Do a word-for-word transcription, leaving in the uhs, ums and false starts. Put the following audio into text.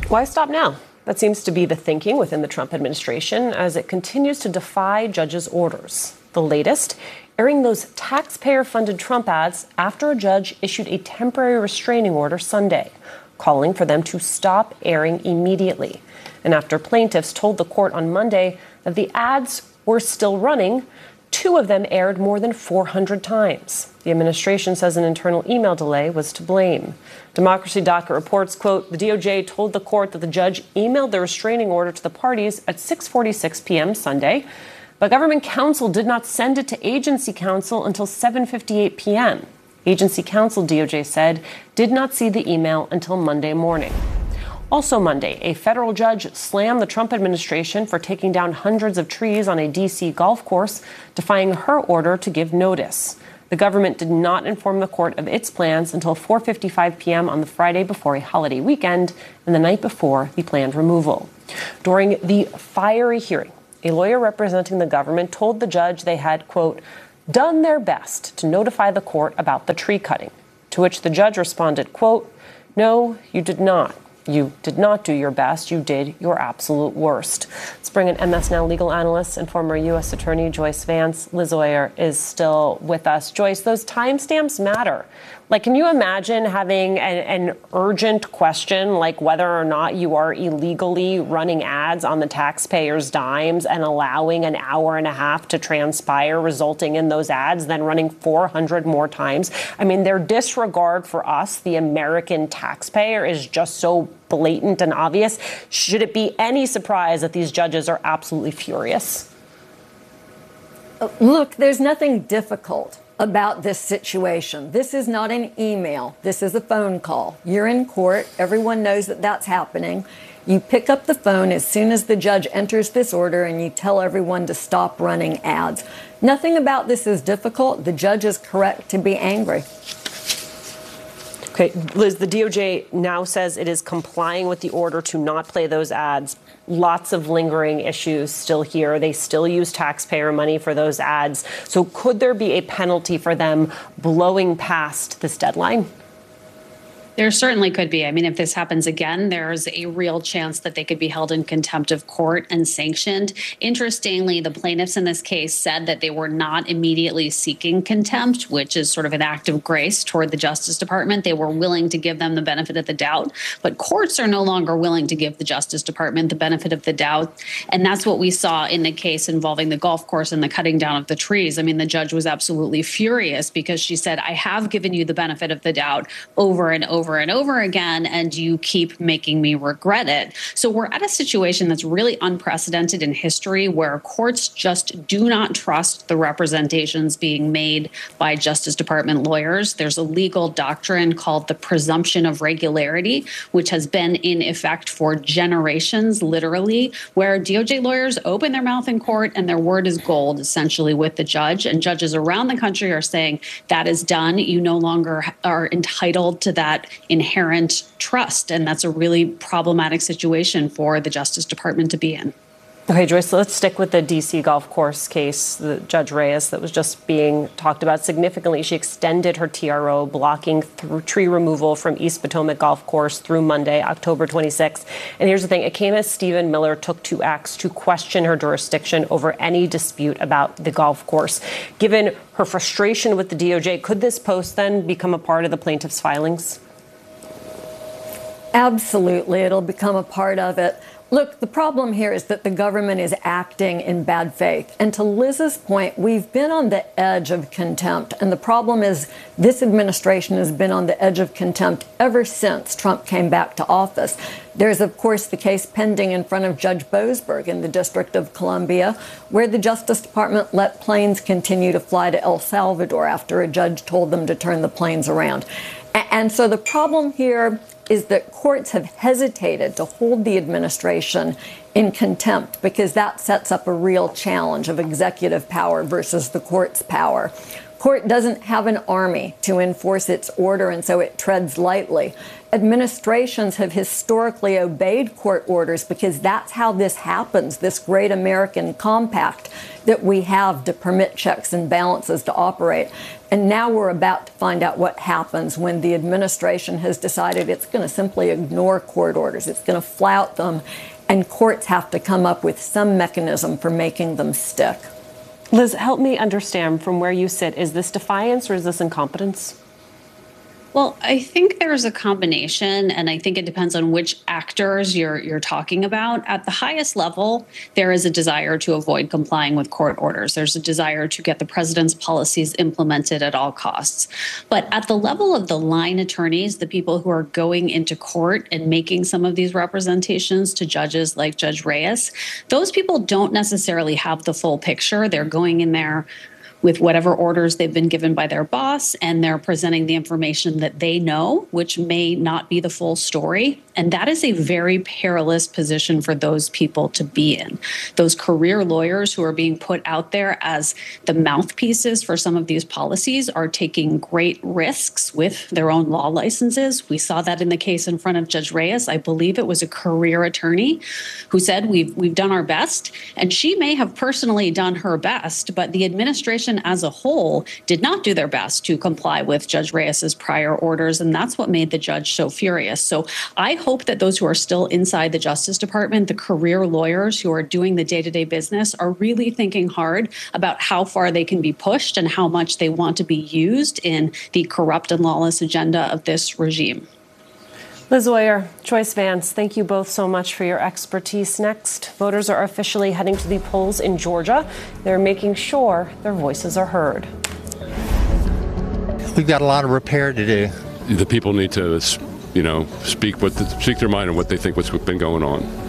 Why stop now? That seems to be the thinking within the Trump administration as it continues to defy judges' orders. The latest, airing those taxpayer-funded Trump ads after a judge issued a temporary restraining order Sunday, calling for them to stop airing immediately. And after plaintiffs told the court on Monday that the ads were still running, two of them aired more than four hundred times. The administration says an internal email delay was to blame. Democracy Docket reports, quote, the D O J told the court that the judge emailed the restraining order to the parties at six forty-six p.m. Sunday, but government counsel did not send it to agency counsel until seven fifty-eight p.m. Agency counsel, D O J said, did not see the email until Monday morning. Also Monday, a federal judge slammed the Trump administration for taking down hundreds of trees on a D C golf course, defying her order to give notice. The government did not inform the court of its plans until four fifty-five p.m. on the Friday before a holiday weekend and the night before the planned removal. During the fiery hearing, a lawyer representing the government told the judge they had, quote, done their best to notify the court about the tree cutting, to which the judge responded, quote, no, you did not. You did not do your best. You did your absolute worst. Let's bring in M S Now legal analyst and former U S Attorney Joyce Vance. Liz Oyer is still with us. Joyce, those timestamps matter. Like, can you imagine having an, an urgent question like whether or not you are illegally running ads on the taxpayers' dimes and allowing an hour and a half to transpire, resulting in those ads then running four hundred more times? I mean, their disregard for us, the American taxpayer, is just so blatant and obvious. Should it be any surprise that these judges are absolutely furious? Look, there's nothing difficult about this situation. This is not an email. This is a phone call. You're in court. Everyone knows that that's happening. You pick up the phone as soon as the judge enters this order and you tell everyone to stop running ads. Nothing about this is difficult. The judge is correct to be angry. Okay, Liz, the D O J now says it is complying with the order to not play those ads. Lots of lingering issues still here. They still use taxpayer money for those ads. So could there be a penalty for them blowing past this deadline? There certainly could be. I mean, if this happens again, there's a real chance that they could be held in contempt of court and sanctioned. Interestingly, the plaintiffs in this case said that they were not immediately seeking contempt, which is sort of an act of grace toward the Justice Department. They were willing to give them the benefit of the doubt, but courts are no longer willing to give the Justice Department the benefit of the doubt. And that's what we saw in the case involving the golf course and the cutting down of the trees. I mean, the judge was absolutely furious because she said, I have given you the benefit of the doubt over and over over and over again, and you keep making me regret it. So we're at a situation that's really unprecedented in history where courts just do not trust the representations being made by Justice Department lawyers. There's a legal doctrine called the presumption of regularity, which has been in effect for generations, literally, where D O J lawyers open their mouth in court and their word is gold, essentially, with the judge. And judges around the country are saying that is done. You no longer are entitled to that inherent trust. And that's a really problematic situation for the Justice Department to be in. Okay, Joyce, so let's stick with the D C golf course case, the Judge Reyes, that was just being talked about significantly. She extended her T R O, blocking through tree removal from East Potomac Golf Course through Monday, October twenty-sixth. And here's the thing. It came as Stephen Miller took to acts to question her jurisdiction over any dispute about the golf course. Given her frustration with the D O J, could this post then become a part of the plaintiff's filings? Absolutely. It'll become a part of it. Look, the problem here is that the government is acting in bad faith. And to Liz's point, we've been on the edge of contempt. And the problem is this administration has been on the edge of contempt ever since Trump came back to office. There's, of course, the case pending in front of Judge Boasberg in the District of Columbia, where the Justice Department let planes continue to fly to El Salvador after a judge told them to turn the planes around. And so the problem here is that courts have hesitated to hold the administration in contempt because that sets up a real challenge of executive power versus the court's power. Court doesn't have an army to enforce its order, and so it treads lightly. Administrations have historically obeyed court orders because that's how this happens, this great American compact that we have to permit checks and balances to operate. And now we're about to find out what happens when the administration has decided it's going to simply ignore court orders. It's going to flout them, and courts have to come up with some mechanism for making them stick. Liz, help me understand from where you sit. Is this defiance or is this incompetence? Well, I think there's a combination, and I think it depends on which actors you're you're talking about. At the highest level, there is a desire to avoid complying with court orders. There's a desire to get the president's policies implemented at all costs. But at the level of the line attorneys, the people who are going into court and making some of these representations to judges like Judge Reyes, those people don't necessarily have the full picture. They're going in there with whatever orders they've been given by their boss, and they're presenting the information that they know, which may not be the full story. And that is a very perilous position for those people to be in. Those career lawyers who are being put out there as the mouthpieces for some of these policies are taking great risks with their own law licenses. We saw that in the case in front of Judge Reyes. I believe it was a career attorney who said, we've, we've done our best. And she may have personally done her best, but the administration as a whole did not do their best to comply with Judge Reyes's prior orders. And that's what made the judge so furious. So I hope that those who are still inside the Justice Department, the career lawyers who are doing the day-to-day business, are really thinking hard about how far they can be pushed and how much they want to be used in the corrupt and lawless agenda of this regime. Liz Oyer, Joyce Vance, thank you both so much for your expertise. Next, voters are officially heading to the polls in Georgia. They're making sure their voices are heard. We've got a lot of repair to do. The people need to, you know, speak what the, speak their mind on what they think what's been going on.